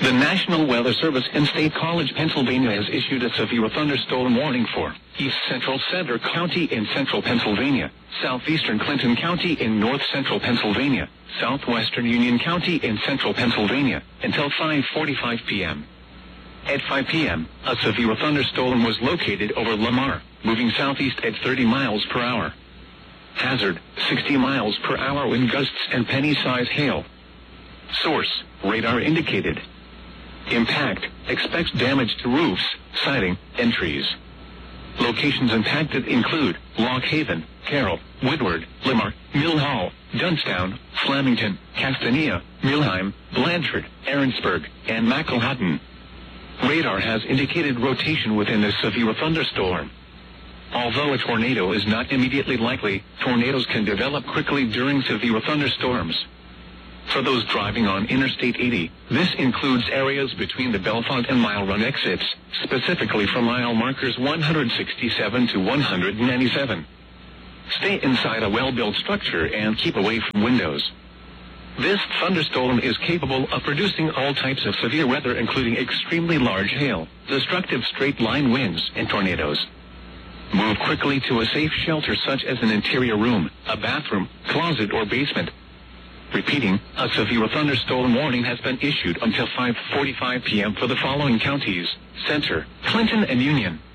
The National Weather Service in State College, Pennsylvania has issued a severe thunderstorm warning for East Central Center County in central Pennsylvania, southeastern Clinton County in north central Pennsylvania, southwestern Union County in central Pennsylvania, until 5:45 p.m. At 5 p.m., a severe thunderstorm was located over Lamar, moving southeast at 30 miles per hour. Hazard, 60 miles per hour wind gusts and penny-size hail. Source, radar indicated. Impact, expects damage to roofs, siding, and trees. Locations impacted include Lock Haven, Carroll, Woodward, Lamar, Mill Hall, Dunstown, Flemington, Castania, Millheim, Blanchard, Aaronsburg, and Macklehattan. Radar has indicated rotation within the severe thunderstorm. Although a tornado is not immediately likely, tornadoes can develop quickly during severe thunderstorms. For those driving on Interstate 80, this includes areas between the Bellefonte and Mile Run exits, specifically from mile markers 167 to 197. Stay inside a well-built structure and keep away from windows. This thunderstorm is capable of producing all types of severe weather, including extremely large hail, destructive straight-line winds, and tornadoes. Move quickly to a safe shelter such as an interior room, a bathroom, closet, or basement. Repeating, a severe thunderstorm warning has been issued until 5:45 p.m. for the following counties: Center, Clinton, and Union.